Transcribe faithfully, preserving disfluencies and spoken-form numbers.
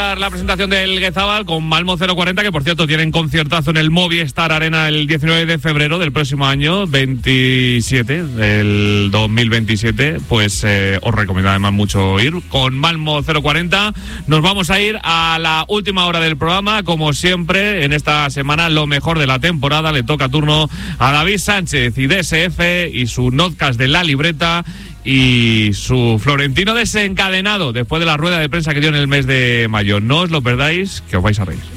escuchar la presentación del Guezabal con Malmo cero cuarenta, que por cierto tienen conciertazo en el Movistar Arena el diecinueve de febrero del próximo año, veintisiete, del dos mil veintisiete. Pues eh, os recomiendo además mucho ir con Malmo cero cuarenta. Nos vamos a ir a la última hora del programa, como siempre, en esta semana, lo mejor de la temporada. Le toca turno a David Sánchez y D S F y su notcast de La Libreta y su Florentino desencadenado después de la rueda de prensa que dio en el mes de mayo. No os lo perdáis, que os vais a reír.